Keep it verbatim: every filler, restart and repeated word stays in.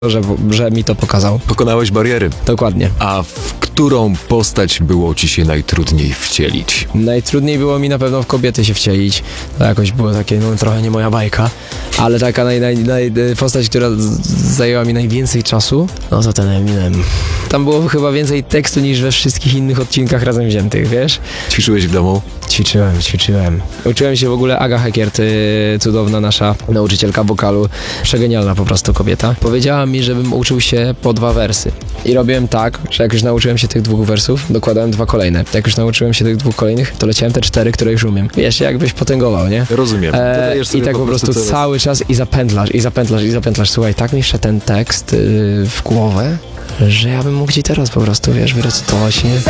że, że mi to pokazał. Pokonałeś bariery. Dokładnie. A w którą postać było ci się najtrudniej wcielić? Najtrudniej było mi na pewno w kobiety się wcielić. To jakoś było takie, no trochę nie moja bajka, ale taka naj, naj, naj, postać, która z- zajęła mi najwięcej czasu, no to ten Eminem. Tam było chyba więcej tekstu niż we wszystkich innych odcinkach razem wziętych, wiesz? Ćwiczyłeś w domu? Ćwiczyłem, ćwiczyłem. Uczyłem się w ogóle Aga Hekiert, y, cudowna nasza nauczycielka wokalu, przegenialna po prostu kobieta. Powiedziała mi, żebym uczył się po dwa wersy. I robiłem tak, że jak już nauczyłem się tych dwóch wersów, dokładałem dwa kolejne. Jak już nauczyłem się tych dwóch kolejnych, to leciałem te cztery, które już umiem. Wiesz, jakbyś potęgował, nie? Rozumiem. E, Dodajesz sobie I tak po prostu coraz- cały czas i zapętlasz, i zapętlasz, i zapętlasz. Słuchaj, tak mi wszedł ten tekst y, w głowę, że ja bym mógł ci teraz po prostu, wiesz, wyrecytować, nie?